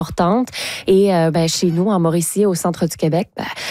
importante. Et chez nous, en Mauricie, au centre du Québec,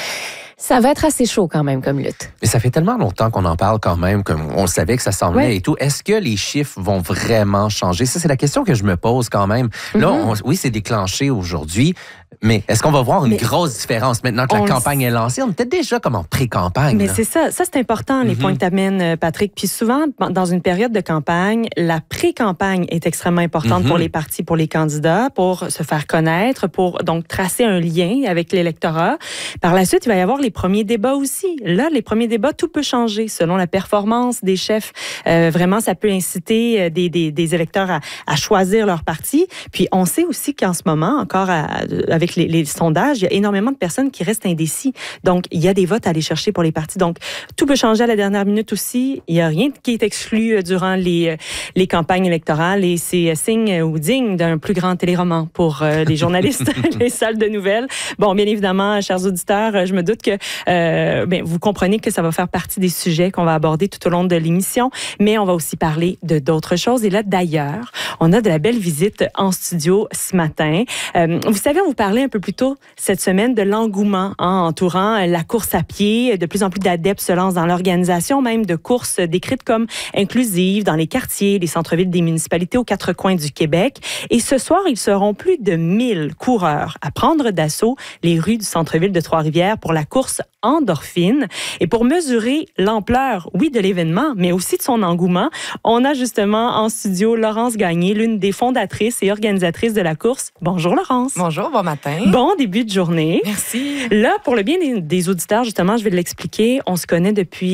ça va être assez chaud quand même comme lutte. Mais ça fait tellement longtemps qu'on en parle quand même, comme on savait que ça s'en venait et tout. Est-ce que les chiffres vont vraiment changer? Ça, c'est la question que je me pose quand même. Là, oui, c'est déclenché aujourd'hui, mais est-ce qu'on va voir une grosse différence maintenant que la campagne est lancée? On était déjà comme en pré-campagne. Mais c'est ça. Ça, c'est important, les points que tu amènes, Patrick. Puis souvent, dans une période de campagne, la pré-campagne est extrêmement importante pour les partis, pour les candidats, pour se faire connaître, pour donc tracer un lien avec l'électorat. Par la suite, il va y avoir les premiers débats aussi. Là, les premiers débats, tout peut changer selon la performance des chefs. Vraiment, ça peut inciter des électeurs à choisir leur parti. Puis, on sait aussi qu'en ce moment, encore avec les sondages, il y a énormément de personnes qui restent indécis. Donc, il y a des votes à aller chercher pour les partis. Donc, tout peut changer à la dernière minute aussi. Il n'y a rien qui est exclu durant les campagnes électorales et c'est signe ou digne d'un plus grand téléroman pour les journalistes, les salles de nouvelles. Bon, bien évidemment, chers auditeurs, je me doute que vous comprenez que ça va faire partie des sujets qu'on va aborder tout au long de l'émission, mais on va aussi parler de d'autres choses. Et là, d'ailleurs, on a de la belle visite en studio ce matin. Vous savez, on vous parlait un peu plus tôt cette semaine de l'engouement entourant la course à pied. De plus en plus d'adeptes se lancent dans l'organisation même de courses décrites comme inclusives dans les quartiers, les centres-villes des municipalités aux quatre coins du Québec. Et ce soir, ils seront plus de 1000 coureurs à prendre d'assaut les rues du centre-ville de Trois-Rivières pour la course Endorphine. Et pour mesurer l'ampleur, oui, de l'événement, mais aussi de son engouement, on a justement en studio Laurence Gagné, l'une des fondatrices et organisatrices de la course. Bonjour Laurence. Bonjour, bon matin. Bon début de journée. Merci. Là, pour le bien des auditeurs, justement, je vais l'expliquer. On se connaît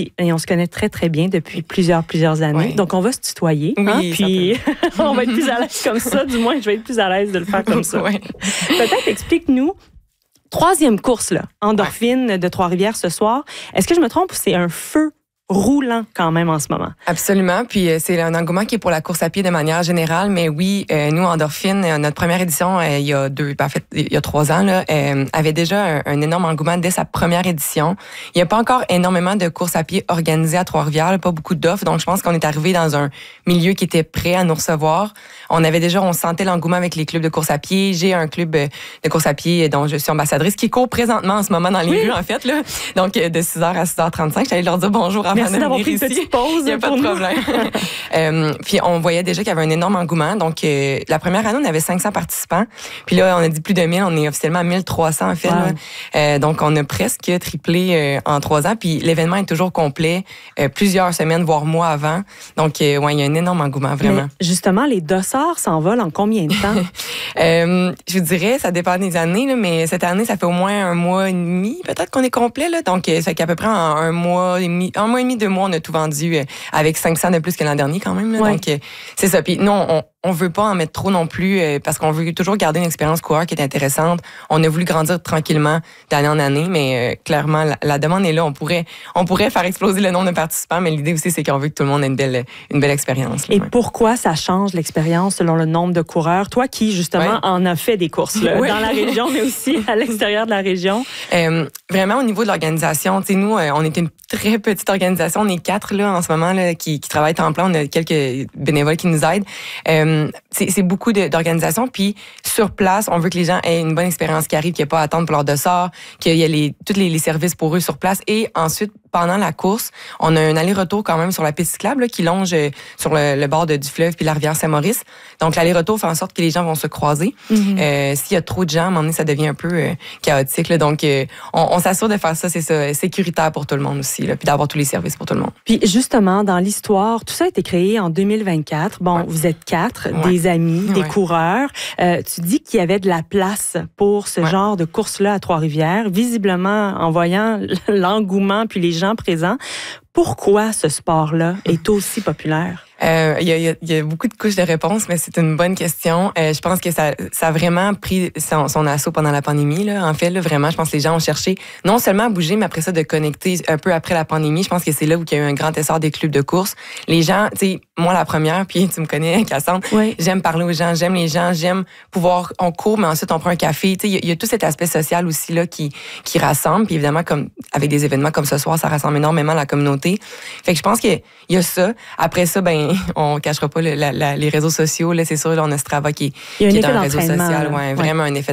très, très bien depuis plusieurs années. Oui. Donc, on va se tutoyer. Oui, puis, on va être plus à l'aise comme ça. Du moins, je vais être plus à l'aise de le faire comme ça. Oui. Peut-être explique-nous. Troisième course, là, Endorphine de Trois-Rivières ce soir. Est-ce que je me trompe ou c'est un feu roulant quand même en ce moment? Absolument. Puis c'est un engouement qui est pour la course à pied de manière générale. Mais oui, nous, Endorphine, notre première édition, il y a 3 ans, là, avait déjà un énorme engouement dès sa première édition. Il n'y a pas encore énormément de courses à pied organisées à Trois-Rivières, là, pas beaucoup d'offres. Donc, je pense qu'on est arrivé dans un milieu qui était prêt à nous recevoir. On sentait l'engouement avec les clubs de course à pied. J'ai un club de course à pied dont je suis ambassadrice qui court présentement en ce moment dans les rues, en fait, là. Donc, de 6h à 6h35. J'allais leur dire bonjour avant Merci d'avoir pris une petite pause. Il n'y a pas de problème. Puis, on voyait déjà qu'il y avait un énorme engouement. Donc, la première année, on avait 500 participants. Puis là, on a dit plus de 1000. On est officiellement à 1300, en fait. Wow. Donc, on a presque triplé en 3 ans. Puis, l'événement est toujours complet, plusieurs semaines, voire mois avant. Donc, il y a un énorme engouement, vraiment. Mais justement, les dossards s'envolent en combien de temps? Je vous dirais, ça dépend des années, là, mais cette année, ça fait au moins 1 mois et demi, peut-être qu'on est complet. Là. Donc, ça fait qu'à peu près en 1 mois et demi, 2 mois, on a tout vendu avec 500 de plus que l'an dernier quand même. Là. Ouais. Donc, c'est ça. Puis non, on veut pas en mettre trop non plus parce qu'on veut toujours garder une expérience coureur qui est intéressante. On a voulu grandir tranquillement d'année en année, mais clairement, la demande est là. On pourrait faire exploser le nombre de participants, mais l'idée aussi, c'est qu'on veut que tout le monde ait une belle expérience. Là, et pourquoi ça change l'expérience selon le nombre de coureurs? Toi qui, justement, en a fait des courses là, dans la région, mais aussi à l'extérieur de la région. Vraiment, au niveau de l'organisation, tu sais, nous, on est une très petite organisation. On est 4 là, en ce moment là, qui travaillent temps plein. On a quelques bénévoles qui nous aident. C'est beaucoup d'organisation. Puis, sur place, on veut que les gens aient une bonne expérience, qui arrive, qu'il n'y ait pas à attendre pour leur dossard, qu'il y ait tous les services pour eux sur place. Et ensuite, pendant la course, on a un aller-retour quand même sur la piste cyclable là, qui longe sur le bord du fleuve puis la rivière Saint-Maurice. Donc, l'aller-retour fait en sorte que les gens vont se croiser. Mm-hmm. S'il y a trop de gens, à un moment donné, ça devient un peu chaotique. Là. Donc, on s'assure de faire ça, c'est ça, sécuritaire pour tout le monde aussi, là, puis d'avoir tous les services pour tout le monde. Puis, justement, dans l'histoire, tout ça a été créé en 2024. Bon, vous êtes 4, des amis, des coureurs. Tu dis qu'il y avait de la place pour ce genre de course-là à Trois-Rivières. Visiblement, en voyant l'engouement puis les gens présents, pourquoi ce sport-là est aussi populaire? Il y a beaucoup de couches de réponses, mais c'est une bonne question. Je pense que ça a vraiment pris son assaut pendant la pandémie. Là. En fait, là, vraiment, je pense que les gens ont cherché non seulement à bouger, mais après ça, de connecter un peu après la pandémie. Je pense que c'est là où il y a eu un grand essor des clubs de course. Les gens, tu sais, moi, la première, puis tu me connais, Cassandre, j'aime parler aux gens, j'aime les gens, j'aime pouvoir, on court, mais ensuite on prend un café. Tu sais, il y a tout cet aspect social aussi là qui rassemble. Puis évidemment, comme avec des événements comme ce soir, ça rassemble énormément la communauté. Fait que je pense qu'il y a ça. Après ça, on cachera pas les réseaux sociaux. Là, c'est sûr, là, on a Strava qui est un réseau social. Vraiment un effet